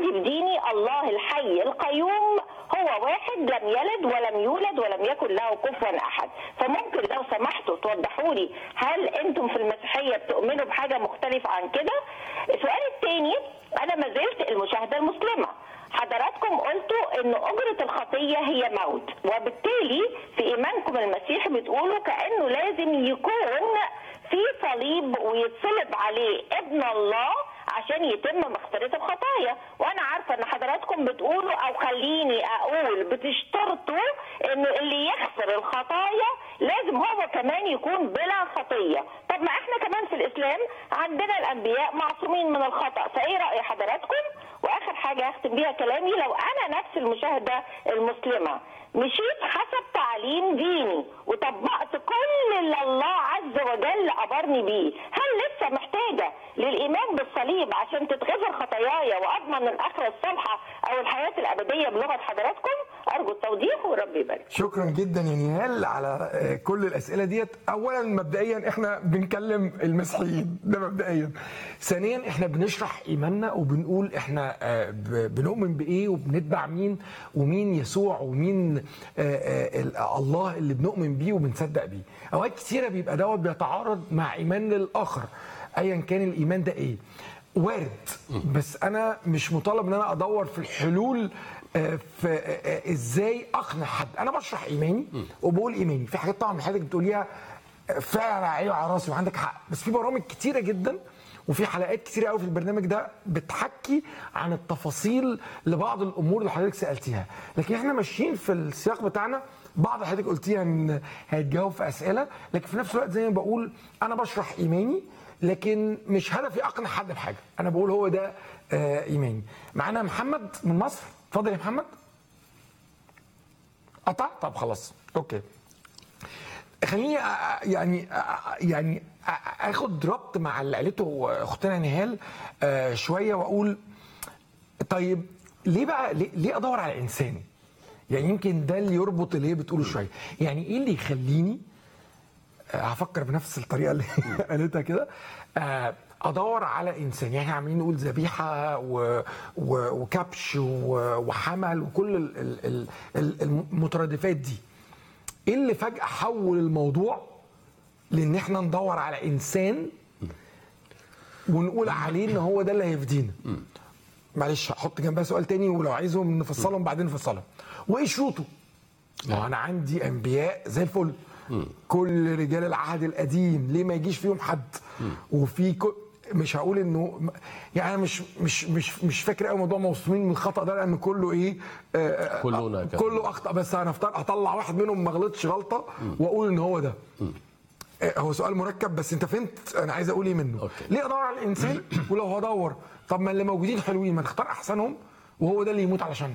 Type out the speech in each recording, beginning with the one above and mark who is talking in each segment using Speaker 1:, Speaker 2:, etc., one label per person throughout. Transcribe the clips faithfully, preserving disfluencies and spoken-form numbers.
Speaker 1: في ديني الله الحي القيوم هو واحد، لم يلد ولم يولد ولم يكن له كفوا احد. فممكن لو سمحتوا توضحوا لي هل انتم في المسيحيه بتؤمنوا بحاجه مختلفه عن كده؟ السؤال الثاني، انا ما زلت المشاهده المسلمه. حضراتكم قلتوا ان اجرة الخطية هي موت، وبالتالي في ايمانكم المسيحي بتقولوا كأنه لازم يكون في صليب ويتصلب عليه ابن الله عشان يتم مغفرة الخطايا. وانا عارفة ان حضراتكم بتقولوا، او خليني اقول بتشترطوا ان اللي يغفر الخطايا لازم هو كمان يكون بلا خطية. طب ما احنا كمان في الاسلام عندنا الانبياء معصومين من الخطأ، فايه رأي حضراتكم؟ واخر حاجة هختم بيها كلامي، لو انا نفس المشاهدة المسلمة مشيت حسب تعليم ديني وطبقت كل اللي الله عز وجل أمرني بيه، هل لسه محتاجة للإيمان بالصليب عشان تتغفر خطاياي وأضمن الآخرة الصالحة أو الحياة الأبدية بلغة حضراتكم؟ أرجو التوضيح وربي يبارك.
Speaker 2: شكرا جدا يا نهال على كل الأسئلة ديت. أولا مبدئيا احنا بنكلم المسيحيين، ده مبدئيا. ثانيا احنا بنشرح إيماننا وبنقول احنا بنؤمن بإيه وبنتبع مين ومين يسوع ومين الله اللي بنؤمن بيه وبنصدق بيه. اوقات كتيره بيبقى دوت بيتعارض مع ايمان الاخر ايا كان الايمان ده ايه، وارد، بس انا مش مطالب ان انا ادور في الحلول في ازاي اقنع حد. انا بشرح ايماني وبقول ايماني. في حاجات طبعا حضرتك بتقوليها فعلا عيب على راسي وعندك حق، بس في برامج كتيره جدا وفي حلقات كتير قوي في البرنامج ده بتحكي عن التفاصيل لبعض الامور اللي حضرتك سالتيها، لكن احنا ماشيين في السياق بتاعنا. بعض حضرتك قلتيها ان هيتجاوب في اسئله، لكن في نفس الوقت زي ما بقول انا بشرح ايماني، لكن مش هدفي اقنع حد بحاجه، انا بقول هو ده آه ايماني. معانا محمد من مصر، اتفضل يا محمد. قطع؟ طب خلاص اوكي. خليني يعني يعني اخد ربط مع اللي قالته اختنا نهال شويه واقول طيب ليه بقى ليه ادور على انسان؟ يعني يمكن ده اللي يربط اللي هي بتقوله شويه. يعني ايه اللي يخليني هفكر بنفس الطريقه اللي قالتها كده ادور على انسان؟ يعني عاملين نقول ذبيحه وكبش وحمل وكل المترادفات دي. ايه اللي فجأة حول الموضوع لان احنا ندور على انسان ونقول عليه ان هو ده اللي هيفدينا؟ معلش هحط جنبها سؤال تاني ولو عايزهم نفصلهم بعدين نفصلهم. وايه شروطه؟ ما انا عندي انبياء زي الفل، كل رجال العهد القديم، ليه ما يجيش فيهم حد؟ وفي كل مش هقول انه يعني مش مش مش مش فاكر قوي موضوع موصومين من الخطا ده لان كله ايه آه
Speaker 3: كلنا
Speaker 2: كله اخطا، بس انا هطلع واحد منهم ما غلطش غلطه واقول ان هو ده. آه هو سؤال مركب بس انت فهمت انا عايز اقول ايه منه. أوكي. ليه ادور على الانسان؟ ولو هدور طب ما اللي موجودين حلوين، ما نختار احسنهم وهو ده اللي يموت علشان.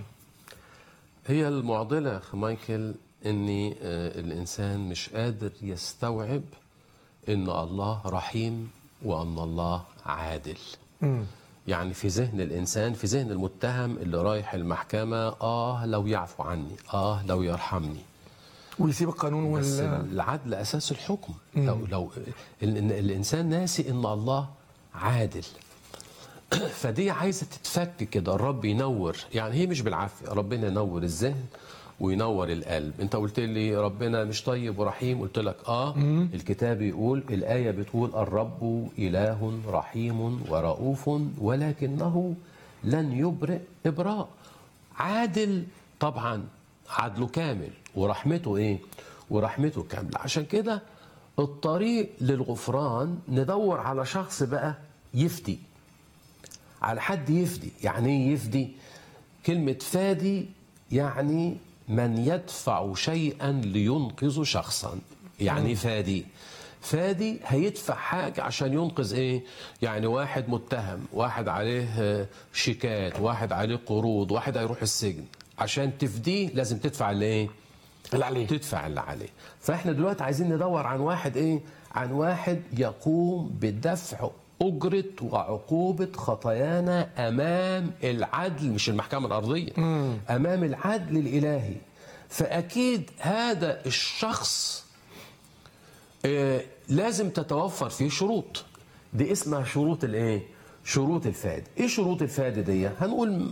Speaker 3: هي المعضله يا اخ مايكل ان آه الانسان مش قادر يستوعب ان الله رحيم وأن الله عادل. م. يعني في ذهن الإنسان، في ذهن المتهم اللي رايح المحكمة، آه لو يعفو عني، آه لو يرحمني
Speaker 2: ويسيب القانون.
Speaker 3: بس العدل أساس الحكم. م. لو لو الإنسان ناسي إن الله عادل، فدي عايزة تتفك كده. الرب ينور، يعني هي مش بالعافية، ربنا ينور الذهن وينور القلب. انت قلت لي ربنا مش طيب ورحيم، قلت لك اه مم. الكتاب يقول، الآية بتقول الرب إله رحيم ورؤوف ولكنه لن يبرئ إبراء. عادل طبعا، عدله كامل ورحمته ايه؟ ورحمته كاملة. عشان كده الطريق للغفران ندور على شخص بقى يفدي، على حد يفدي. يعني ايه يفدي؟ كلمة فادي يعني من يدفع شيئا لينقذ شخصا. يعني فادي فادي هيدفع حاجة عشان ينقذ ايه؟ يعني واحد متهم، واحد عليه شيكات، واحد عليه قروض، واحد هيروح السجن، عشان تفديه لازم تدفع اللي ايه؟
Speaker 2: اللي عليه.
Speaker 3: تدفع اللي عليه. فاحنا دلوقتي عايزين ندور عن واحد ايه؟ عن واحد يقوم بدفع أجرة وعقوبة خطايانا أمام العدل، مش المحكمة الأرضية، مم. أمام العدل الإلهي. فأكيد هذا الشخص آه لازم تتوفر فيه شروط. دي اسمها شروط الايه؟ شروط الفادي. ايه شروط الفادي دي؟ هنقول